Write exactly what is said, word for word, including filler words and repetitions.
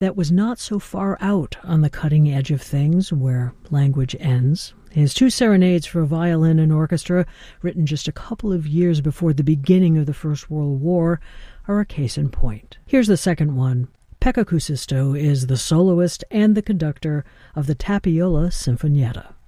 that was not so far out on the cutting edge of things where language ends. His two serenades for violin and orchestra, written just a couple of years before the beginning of the First World War, are a case in point. Here's the second one. Pekka Kuusisto is the soloist and the conductor of the Tapiola Sinfonietta.